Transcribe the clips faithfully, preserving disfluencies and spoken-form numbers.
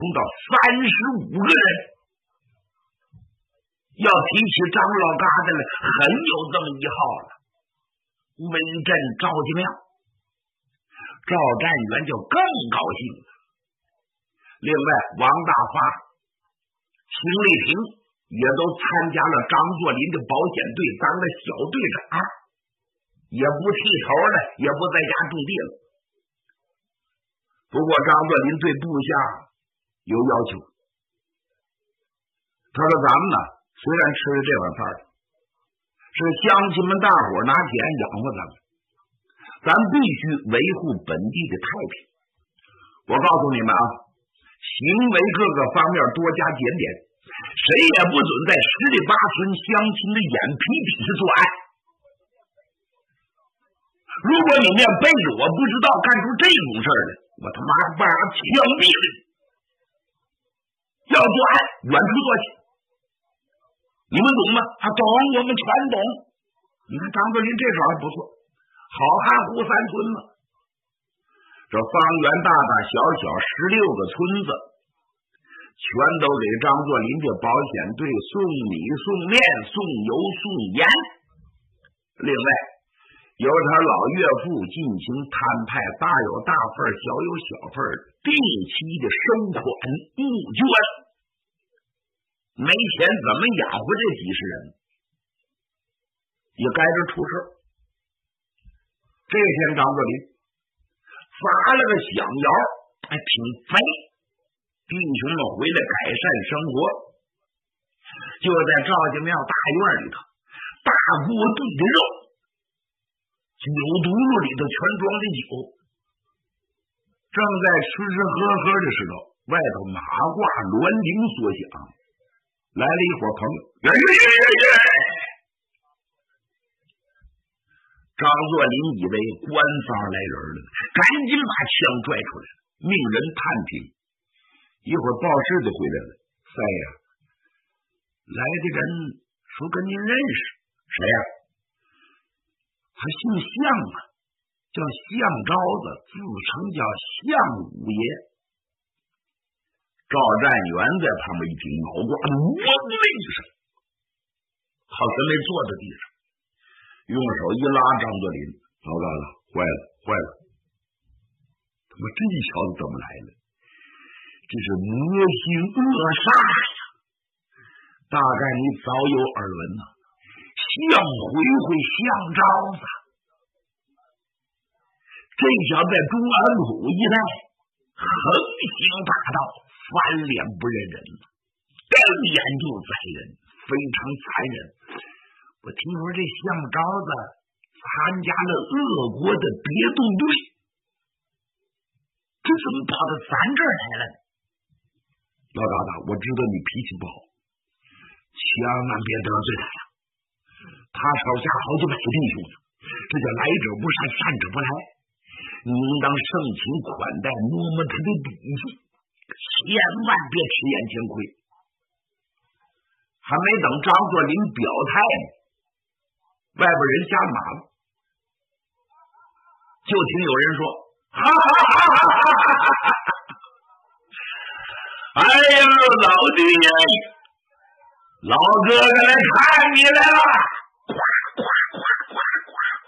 到三十五个人。要提起张老疙瘩来，很有这么一号了。威震赵家庙，赵占元就更高兴了。另外，王大发、秦丽萍也都参加了张作霖的保险队，当了小队长，也不剃头了，也不在家种地了。不过张作霖对部下有要求，他说：“咱们呢，虽然吃了这碗饭，是乡亲们大伙拿钱养活咱们，咱必须维护本地的太平。我告诉你们啊，行为各个方面多加检点，谁也不准在十里八村乡亲的眼皮底下作案。如果你们要背着我不知道干出这种事儿来，我他妈把枪毙了！要作案，远处做起。你们懂吗？啊，懂，我们全懂。你看张作霖这手还不错，好汉护三村嘛。这方圆大大小小十六个村子，全都给张作霖这保险队送米、送面、送油、送盐。另外，由他老岳父进行摊派，大有大份，小有小份，定期的收款募捐。没钱怎么养活这几十人？也该着出事。这天张作霖发了个响摇，还挺肥，弟兄们回来改善生活。就在赵家庙大院里头，大锅炖的肉，酒毒炉里头全装的酒。正在吃吃喝喝的时候，外头马褂銮铃所响，来了一伙朋友。耶耶耶耶耶！张作霖以为官方来人了，赶紧把枪拽出来，命人探听。一会儿报事的回来了，三爷，来的人说跟您认识。谁呀？他姓项啊，叫项昭子，自称叫项五爷。赵占元在旁边一听，脑瓜子嗡的一声，好像没坐在地上，用手一拉张作霖，老疙瘩，坏了坏了，他妈这小子怎么来了？这是魔性恶煞呀！大概你早有耳闻呐，项回回项昭子，这小子在中安府一带横行霸道，翻脸不认人，瞪眼就宰人，非常残忍。我听说这项昭子参加了俄国的别动队，这怎么跑到咱这儿来了呢？老疙瘩，我知道你脾气不好，千万别得罪他呀。他手下好几百弟兄呢，这叫来者不善，善者不来。你应当盛情款待，摸摸他的底细，千万别吃眼前亏。还没等张作霖表态呢，外边人下马了，就听有人说：“哈哈哈哈哈哈！哎呀，老弟呀，老哥哥来看你来了！”夸夸夸夸夸夸，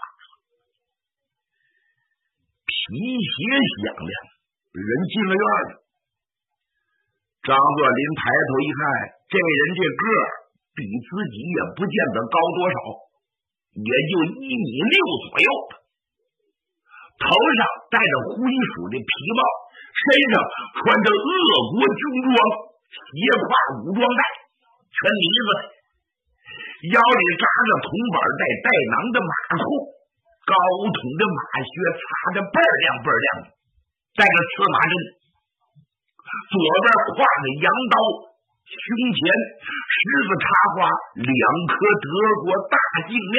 皮鞋响亮，人进了院了。张作霖抬头一看，这人这个儿比自己也不见得高多少，也就一米六左右吧。头上戴着灰鼠的皮帽，身上穿着俄国军装，斜挎武装带，全呢子，腰里扎着铜板带带囊的马裤，高筒的马靴擦着倍儿亮倍儿亮的，带着刺马针，左边挎着羊刀，胸前十字插花两颗德国大镜面。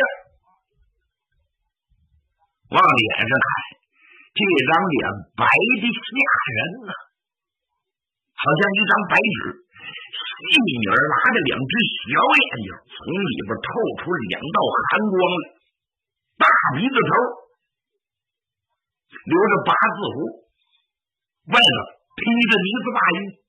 往脸上看，这张脸白的吓人啊，好像一张白纸，细米儿拉着两只小眼睛，从里边透出两道寒光来。大鼻子头，留着八字胡，外头披着呢子大衣。